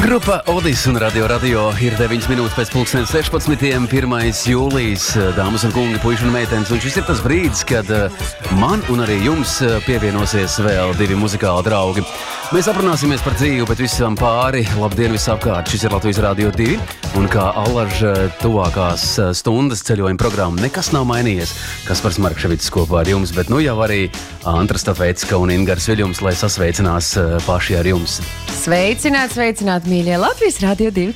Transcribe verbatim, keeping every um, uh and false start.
Grupa Odis un Radio Radio ir deviņas minūtes pēc pulkstens sešpadsmitiem, pirmais jūlijas, dāmas un kungi, puiši un meitenes. Un šis ir tas brīdis, kad man un arī jums pievienosies vēl divi muzikāli draugi. Mēs aprunāsimies par dzīvi, bet visam pāri. Labdien visapkārt, šis ir Latvijas Radio divi. Un kā allaž tuvākās stundas ceļojuma programma nekas nav mainījies. Kaspars Markševits kopā ar jums, bet nu jau arī Antra Stafecka un Ingars Viļums, lai sasveicinās paši ar jums. Sveicināt, sveicināt, mīļie Latvijas Radio divi